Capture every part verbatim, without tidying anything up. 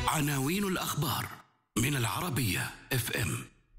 عناوين الأخبار من العربية اف ام.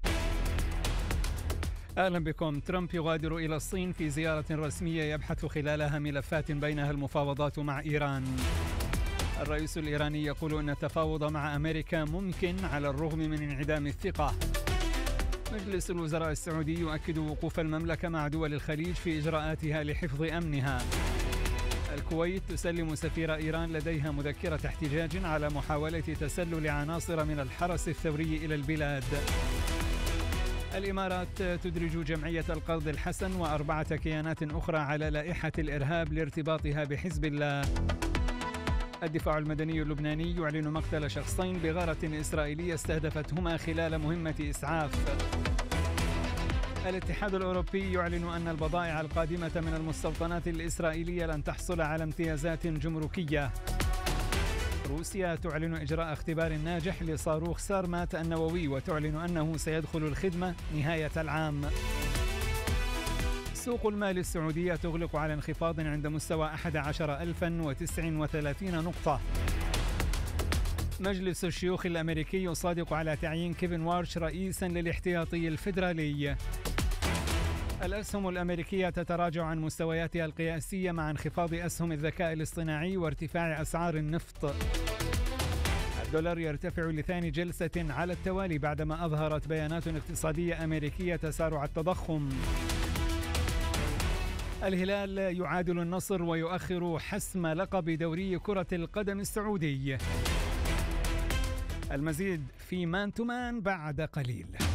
أهلا بكم. ترامب يغادر إلى الصين في زيارة رسمية يبحث خلالها ملفات بينها المفاوضات مع إيران. الرئيس الإيراني يقول أن التفاوض مع أمريكا ممكن على الرغم من انعدام الثقة. مجلس الوزراء السعودي يؤكد وقوف المملكة مع دول الخليج في إجراءاتها لحفظ أمنها. الكويت تسلم سفير إيران لديها مذكرة احتجاج على محاولة تسلل عناصر من الحرس الثوري إلى البلاد. الإمارات تدرج جمعية القرض الحسن وأربعة كيانات أخرى على لائحة الإرهاب لارتباطها بحزب الله. الدفاع المدني اللبناني يعلن مقتل شخصين بغارة إسرائيلية استهدفتهما خلال مهمة إسعاف. الاتحاد الأوروبي يعلن أن البضائع القادمة من المستوطنات الإسرائيلية لن تحصل على امتيازات جمركية. روسيا تعلن إجراء اختبار ناجح لصاروخ سارمات النووي وتعلن أنه سيدخل الخدمة نهاية العام. سوق المال السعودية تغلق على انخفاض عند مستوى أحد عشر ألفا وتسعة وثلاثين نقطة. مجلس الشيوخ الأمريكي يصادق على تعيين كيفن وارش رئيساً للاحتياطي الفيدرالي. الأسهم الأمريكية تتراجع عن مستوياتها القياسية مع انخفاض أسهم الذكاء الاصطناعي وارتفاع أسعار النفط. الدولار يرتفع لثاني جلسة على التوالي بعدما أظهرت بيانات اقتصادية أمريكية تسارع التضخم. الهلال يعادل النصر ويؤخر حسم لقب دوري كرة القدم السعودي. المزيد في مان تو مان بعد قليل.